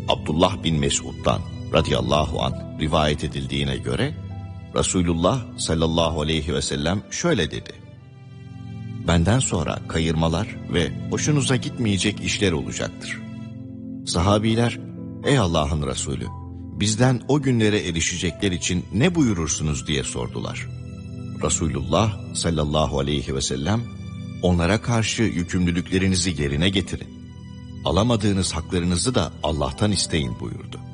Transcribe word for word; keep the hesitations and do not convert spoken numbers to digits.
Abdullah bin Mesud'dan radıyallahu anh rivayet edildiğine göre Resulullah sallallahu aleyhi ve sellem şöyle dedi: benden sonra kayırmalar ve hoşunuza gitmeyecek işler olacaktır. Sahabiler, ey Allah'ın Resulü, bizden o günlere erişecekler için ne buyurursunuz diye sordular. Resulullah sallallahu aleyhi ve sellem, onlara karşı yükümlülüklerinizi yerine getirin. Alamadığınız haklarınızı da Allah'tan isteyin buyurdu.